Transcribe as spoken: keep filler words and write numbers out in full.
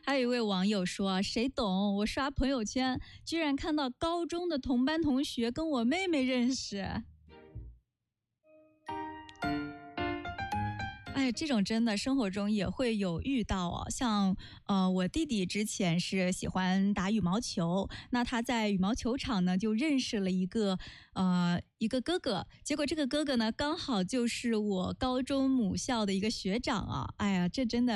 还有一位网友说，谁懂，我刷朋友圈居然看到高中的同班同学跟我妹妹认识。哎，这种真的生活中也会有遇到哦。像呃，我弟弟之前是喜欢打羽毛球，那他在羽毛球场呢就认识了一个呃一个哥哥，结果这个哥哥呢刚好就是我高中母校的一个学长啊。哎呀，这真的